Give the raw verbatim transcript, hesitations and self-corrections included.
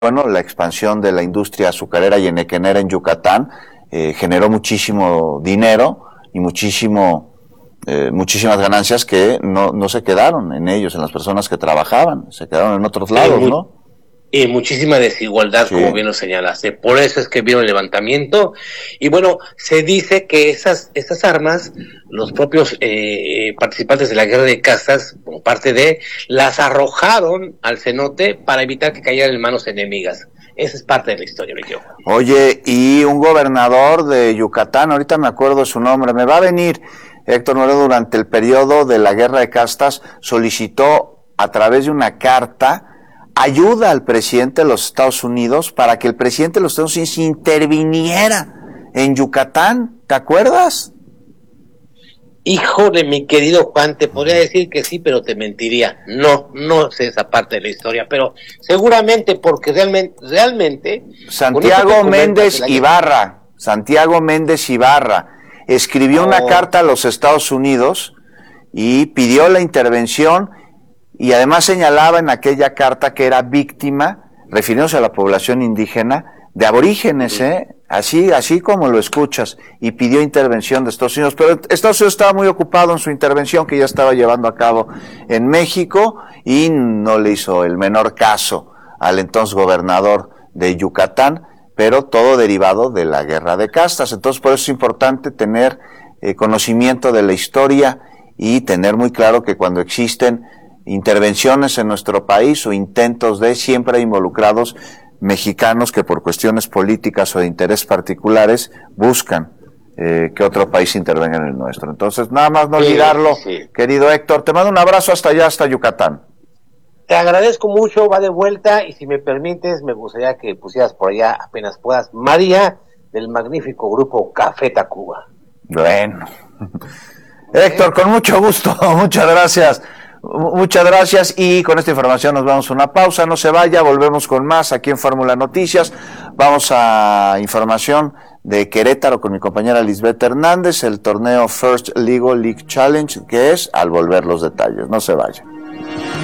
bueno, la expansión de la industria azucarera y enequenera en Yucatán eh, generó muchísimo dinero y muchísimo, eh, muchísimas ganancias que no, no se quedaron en ellos, en las personas que trabajaban, se quedaron en otros lados, ¿no? Y muchísima desigualdad, sí, como bien lo señalaste. Por eso es que vino el levantamiento. Y bueno, se dice que esas esas armas, los propios eh, participantes de la guerra de castas, como parte de, las arrojaron al cenote para evitar que cayeran en manos enemigas. Esa es parte de la historia, me equivoco. Oye, y un gobernador de Yucatán, ahorita me acuerdo su nombre, me va a venir, Héctor Moreno, durante el periodo de la guerra de castas, solicitó a través de una carta ayuda al presidente de los Estados Unidos para que el presidente de los Estados Unidos interviniera en Yucatán, ¿te acuerdas? Híjole, mi querido Juan, te podría decir que sí, pero te mentiría. No, no sé esa parte de la historia, pero seguramente porque realmente, realmente... Santiago Méndez la... Ibarra, Santiago Méndez Ibarra, escribió oh. una carta a los Estados Unidos y pidió la intervención. Y además señalaba en aquella carta que era víctima, refiriéndose a la población indígena, de aborígenes, ¿eh? Así, así como lo escuchas, y pidió intervención de Estados Unidos. Pero Estados Unidos estaba muy ocupado en su intervención, que ya estaba llevando a cabo en México, y no le hizo el menor caso al entonces gobernador de Yucatán, pero todo derivado de la guerra de castas. Entonces, por eso es importante tener eh, conocimiento de la historia y tener muy claro que cuando existen intervenciones en nuestro país o intentos de, siempre hay involucrados mexicanos que por cuestiones políticas o de interés particulares buscan eh, que otro país intervenga en el nuestro. Entonces, nada más no olvidarlo, sí, sí. Querido Héctor, te mando un abrazo hasta allá, hasta Yucatán. Te agradezco mucho, va de vuelta, y si me permites, me gustaría que pusieras por allá, apenas puedas, María, del magnífico grupo Café Tacuba. Bueno. ¿Eh? Héctor, con mucho gusto, muchas gracias. Muchas gracias, y con esta información nos vamos a una pausa, no se vaya, volvemos con más aquí en Fórmula Noticias. Vamos a información de Querétaro con mi compañera Lisbeth Hernández, el torneo First Legal League Challenge, que es al volver los detalles, no se vaya.